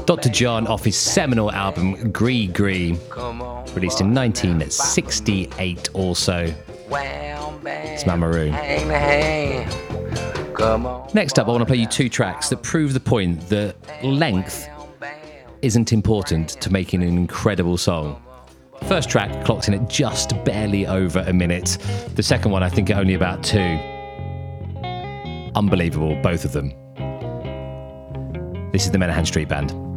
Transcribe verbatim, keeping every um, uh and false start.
Doctor John off his seminal album Gree Gree, released in nineteen sixty-eight also. It's Mamaroon. Next up, I want to play you two tracks that prove the point that length isn't important to making an incredible song. First track clocked in at just barely over a minute. The second one, I think, at only about two. Unbelievable, both of them. This is the Menahan Street Band.